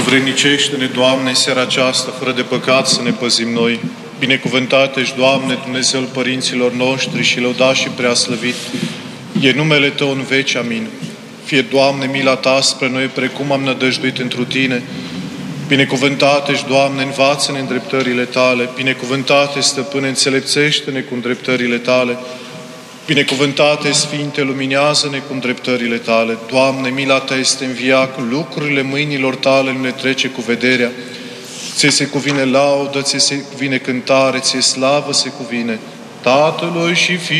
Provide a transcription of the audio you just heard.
Învrednicește-ne, Doamne, în seara aceasta, fără de păcat să ne păzim noi. Binecuvântat ești, Doamne, Dumnezeul părinților noștri și lăudat și preaslăvit. E numele Tău în veci, amin. Fie, Doamne, mila Ta spre noi, precum am nădăjduit întru Tine. Binecuvântat ești, Doamne, învață-ne îndreptările Tale. Binecuvântate, Stăpâne, înțelepțește-ne cu îndreptările Tale. Binecuvântate, Sfinte, luminează-ne cu îndreptările Tale. Doamne, mila Ta este în viac, lucrurile mâinilor Tale nu ne trece cu vederea. Ție se cuvine laudă, ție se cuvine cântare, ție slavă se cuvine Tatălui și Fiului